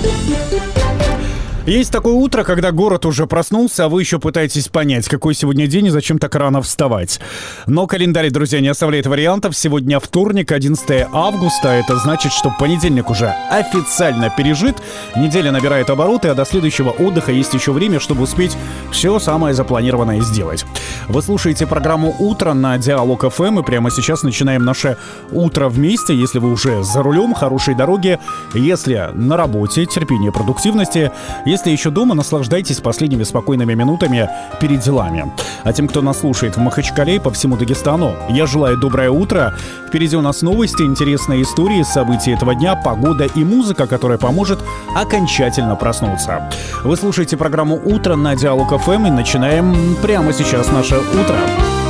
Есть такое утро, когда город уже проснулся, а вы еще пытаетесь понять, какой сегодня день и зачем так рано вставать. Но календарь, друзья, не оставляет вариантов. Сегодня вторник, 11 августа. Это значит, что понедельник уже официально пережит. Неделя набирает обороты, а до следующего отдыха есть еще время, чтобы успеть все самое запланированное сделать. Вы слушаете программу «Утро» на Диалог ФМ, и прямо сейчас начинаем наше утро вместе. Если вы уже за рулем, хорошей дороги. Если на работе, терпение, продуктивности. Если еще дома, наслаждайтесь последними спокойными минутами перед делами. А тем, кто нас слушает в Махачкале и по всему Дагестану, я желаю доброе утро. Впереди у нас новости, интересные истории, события этого дня, погода и музыка, которая поможет окончательно проснуться. Вы слушаете программу «Утро» на Диалог ФМ, и начинаем прямо сейчас наше утро.